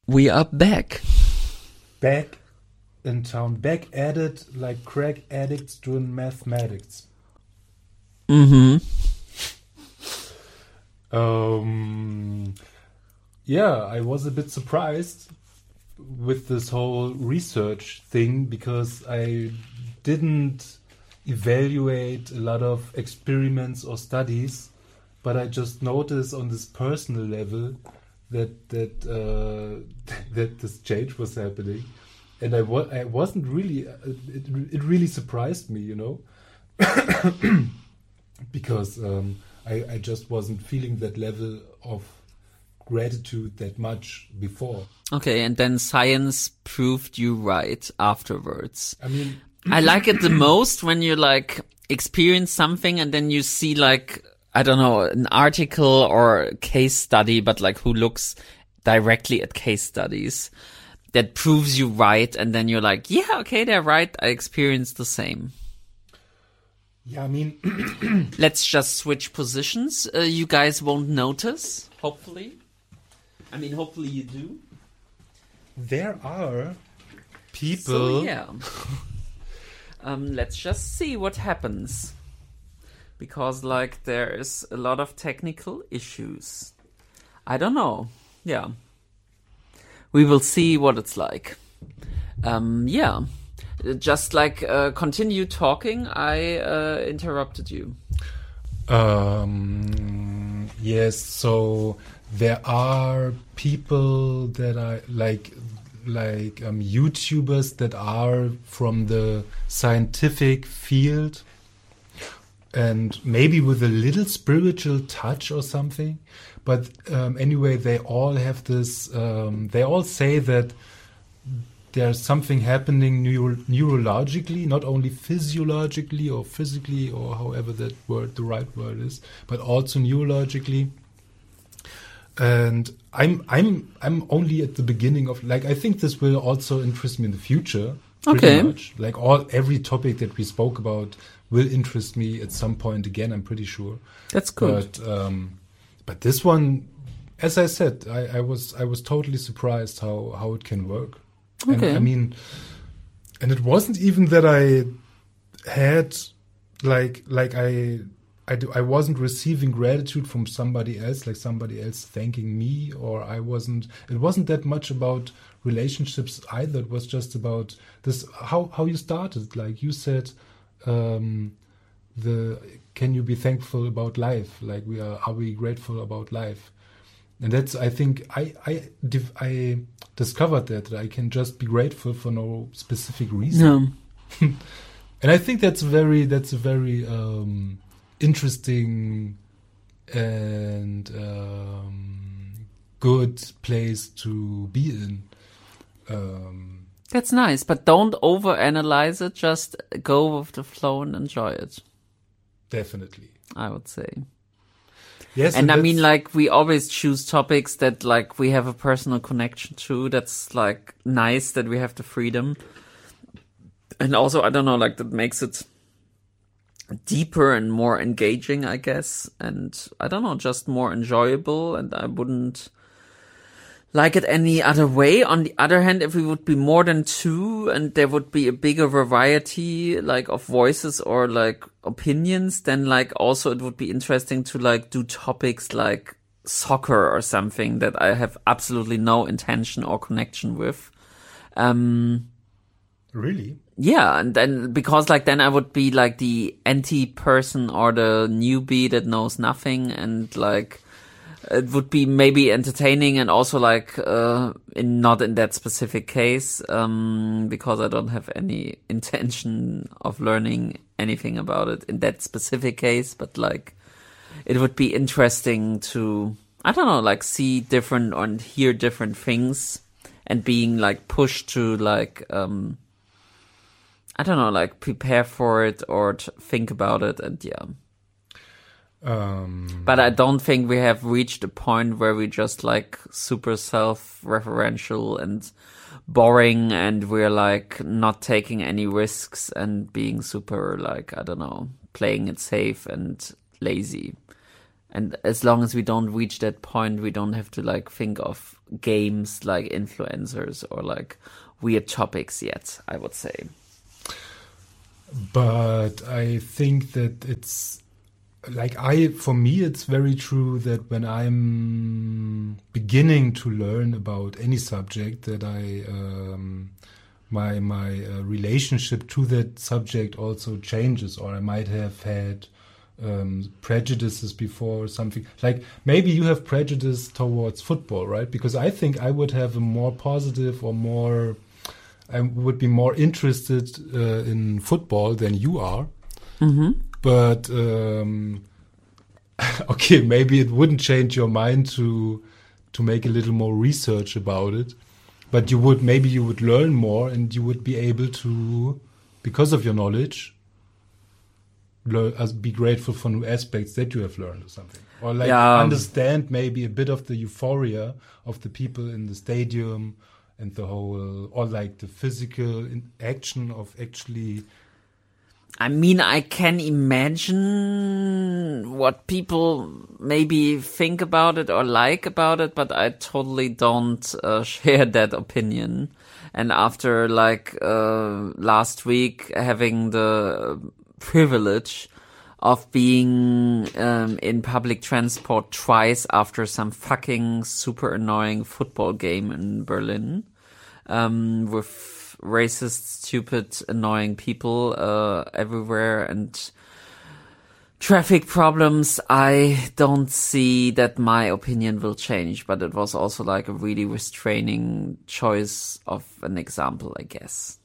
We are back. Back in town. Back at it like crack addicts doing mathematics. Mm-hmm. Yeah, I was a bit surprised with this whole research thing because I didn't evaluate a lot of experiments or studies, but I just noticed on this personal level that that this change was happening, and I wasn't really it really surprised me, because I just wasn't feeling that level of gratitude that much before. Okay, and then science proved you right afterwards. I mean, I like it the most when you like experience something and then you see like, I don't know, an article or a case study, but like who looks directly at case studies that proves you right. And then you're like, yeah, okay, they're right. I experienced the same. yeah, I mean, Let's just switch positions. You guys won't notice, hopefully. I mean, hopefully you do. there are people. So, yeah. Let's just see what happens. Because, like, there is a lot of technical issues. I don't know. Yeah. We will see what it's like. Yeah. Just, like, continue talking. I interrupted you. Yes, so there are people that are like YouTubers that are from the scientific field and maybe with a little spiritual touch or something. But anyway, they all have this, they all say that there's something happening neurologically, not only physiologically or physically or however the right word is, but also neurologically. And I'm only at the beginning of, like, I think this will also interest me in the future. Pretty much. Like every topic that we spoke about will interest me at some point again, I'm pretty sure. That's good. But this one, as I said, I was totally surprised how it can work. Okay. And I mean, and it wasn't even that I had I wasn't receiving gratitude from somebody else, like somebody else thanking me, or it wasn't that much about relationships either. It was just about this, how you started. Like you said, can you be thankful about life? Like are we grateful about life? And that's, I think, I discovered that I can just be grateful for no specific reason. No. And I think that's a very interesting and good place to be in. That's nice, but don't overanalyze it. Just go with the flow and enjoy it. Definitely. I would say. Yes, and I mean, like, we always choose topics that, like, we have a personal connection to. That's, like, nice that we have the freedom. And also, I don't know, like, that makes it deeper and more engaging, I guess. And, I don't know, just more enjoyable. And I wouldn't like it any other way. On the other hand, if we would be more than two and there would be a bigger variety, like, of voices or, like, opinions, then, like, also it would be interesting to, like, do topics like soccer or something that I have absolutely no intention or connection with. Really? Yeah, and then, because, like, then I would be, like, the anti-person or the newbie that knows nothing, and, like, it would be maybe entertaining and also, like, not in that specific case, because I don't have any intention of learning anything about it in that specific case, but, like, it would be interesting to, I don't know, like, see different and hear different things and being, like, pushed to, like, I don't know, like, prepare for it or think about it, and yeah. But I don't think we have reached a point where we just, like, super self-referential and boring, and we're, like, not taking any risks and being super, like, I don't know, playing it safe and lazy. And as long as we don't reach that point, we don't have to like think of games like influencers or like weird topics yet, I would say. But I think that it's like for me, it's very true that when I'm beginning to learn about any subject, that my relationship to that subject also changes, or I might have had prejudices before or something. Like maybe you have prejudice towards football, right? Because I think I would have a more positive or more, I would be more interested in football than you are. Mm-hmm. But okay, maybe it wouldn't change your mind to make a little more research about it. But you would learn more, and you would be able to, because of your knowledge, be grateful for new aspects that you have learned or something. Or like understand maybe a bit of the euphoria of the people in the stadium and the whole, or like the physical action of actually. I mean, I can imagine what people maybe think about it or like about it, but I totally don't share that opinion. And after like last week having the privilege of being in public transport twice after some fucking super annoying football game in Berlin, with racist, stupid, annoying people everywhere and traffic problems, I don't see that my opinion will change. But it was also like a really restraining choice of an example, I guess.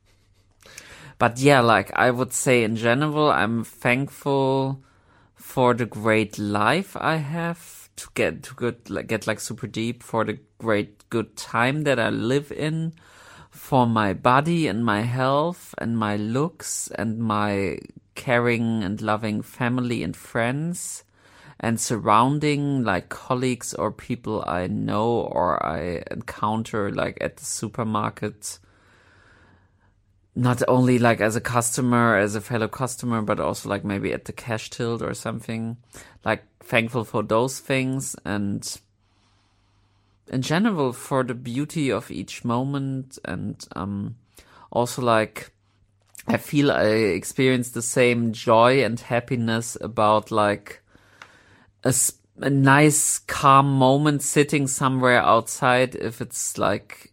But yeah, like I would say in general, I'm thankful for the great life I have to get like super deep, for the great good time that I live in, for my body and my health and my looks and my caring and loving family and friends and surrounding like colleagues or people I know or I encounter like at the supermarket. Not only like as a customer, as a fellow customer, but also like maybe at the cash till or something. Like thankful for those things and in general for the beauty of each moment. And also like I feel I experience the same joy and happiness about like a nice calm moment sitting somewhere outside, if it's like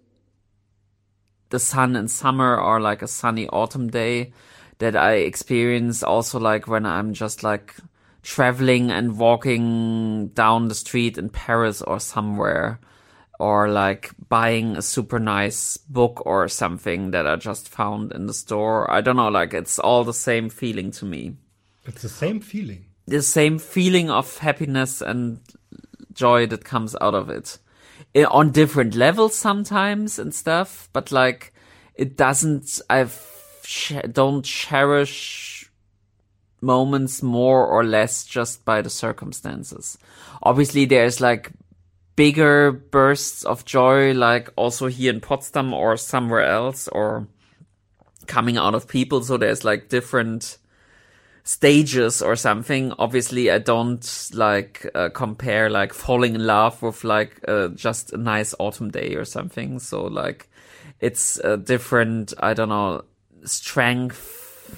the sun in summer or like a sunny autumn day, that I experience also like when I'm just like traveling and walking down the street in Paris or somewhere, or like buying a super nice book or something that I just found in the store. I don't know, like it's all the same feeling to me. It's the same feeling. The same feeling of happiness and joy that comes out of it. On different levels sometimes and stuff, but like it doesn't, don't cherish moments more or less just by the circumstances. Obviously there's like bigger bursts of joy, like also here in Potsdam or somewhere else, or coming out of people. So there's like different stages or something. Obviously I don't like compare like falling in love with like just a nice autumn day or something. So like it's a different, I don't know, strength.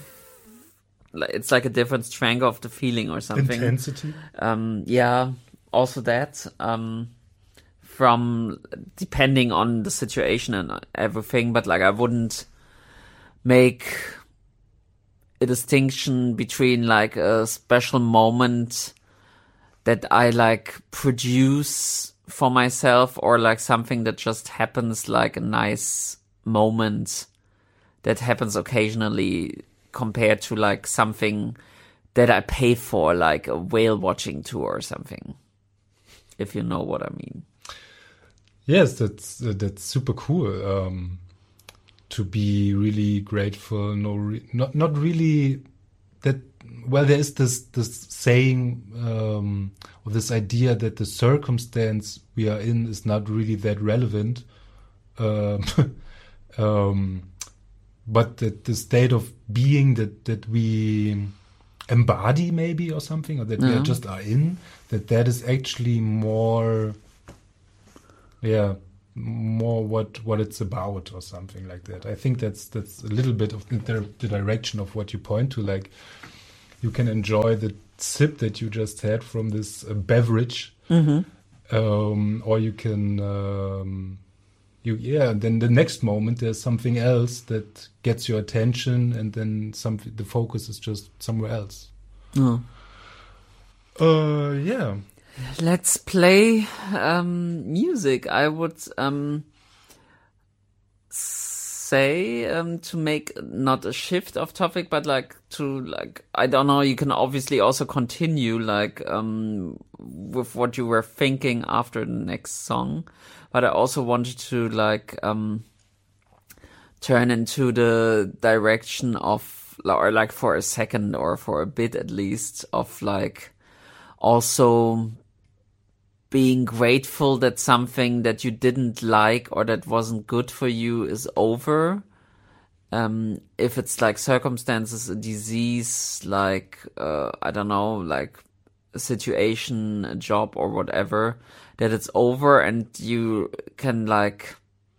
It's like a different strength of the feeling or something. Intensity. Yeah, also that. From depending on the situation and everything, but like I wouldn't make a distinction between like a special moment that I like produce for myself or like something that just happens, like a nice moment that happens occasionally, compared to like something that I pay for, like a whale watching tour or something, if you know what I mean. Yes, that's super cool. To be really grateful, not really that. Well, there is this saying or this idea that the circumstance we are in is not really that relevant, but that the state of being that we embody maybe or something, or that we just are in, that is actually more what it's about or something like that. I think that's a little bit of the direction of what you point to. Like, you can enjoy the sip that you just had from this beverage, or you can then the next moment there's something else that gets your attention, and then the focus is just somewhere else. Yeah. Let's play music. I would say to make not a shift of topic, but like to like, I don't know, you can obviously also continue like with what you were thinking after the next song, but I also wanted to like turn into the direction of, or like for a second or for a bit at least, of like also being grateful that something that you didn't like or that wasn't good for you is over. If it's like circumstances, a disease, like, I don't know, like a situation, a job or whatever, that it's over and you can like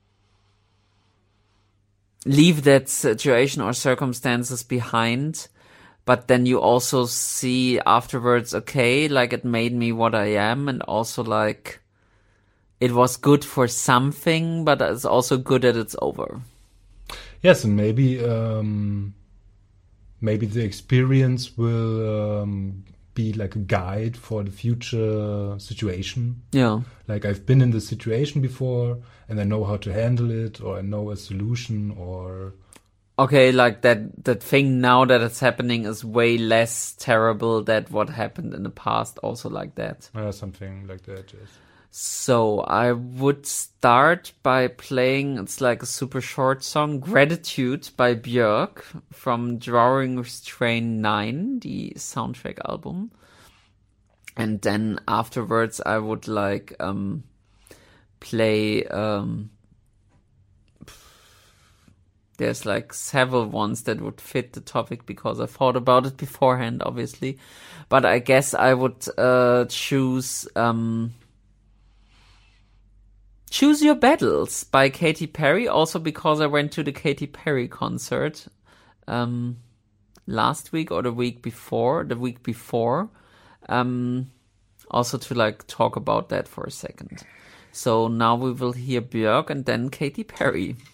leave that situation or circumstances behind. But then you also see afterwards, okay, like it made me what I am, and also like it was good for something, but it's also good that it's over. Yes, and maybe the experience will be like a guide for the future situation. Yeah. Like, I've been in this situation before, and I know how to handle it, or I know a solution, or... Okay, like that thing now that it's happening is way less terrible than what happened in the past, also like that. Something like that, yes. So I would start by playing, it's like a super short song, Gratitude by Björk from Drawing Restraint 9, the soundtrack album. And then afterwards I would like play... There's like several ones that would fit the topic because I thought about it beforehand, obviously. But I guess I would choose Choose Your Battles by Katy Perry, also because I went to the Katy Perry concert last week or the week before. Also to like talk about that for a second. So now we will hear Björk and then Katy Perry.